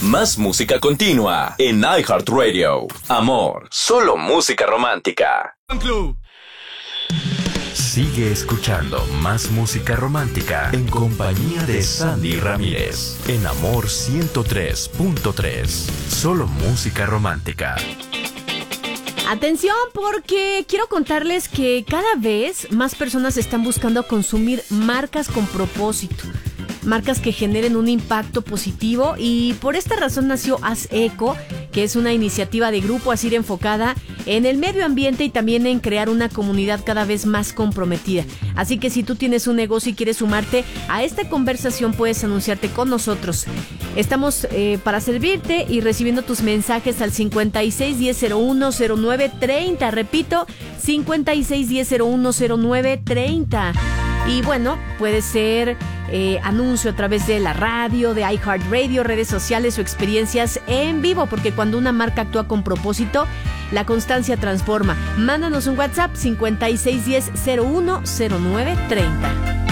Más música continua en iHeartRadio. Amor, solo música romántica. Sigue escuchando más música romántica en compañía de Sandy Ramírez en Amor 103.3. Solo música romántica. Atención, porque quiero contarles que cada vez más personas están buscando consumir marcas con propósito, marcas que generen un impacto positivo, y por esta razón nació Haz Eco, que es una iniciativa de Grupo Asir enfocada en el medio ambiente y también en crear una comunidad cada vez más comprometida. Así que si tú tienes un negocio y quieres sumarte a esta conversación, puedes anunciarte con nosotros. Estamos para servirte y recibiendo tus mensajes al 5610-010930. Repito, 5610-010930. Y bueno, puede ser anuncio a través de la radio, de iHeartRadio, redes sociales o experiencias en vivo, porque cuando una marca actúa con propósito, la constancia transforma. Mándanos un WhatsApp 5610-010930.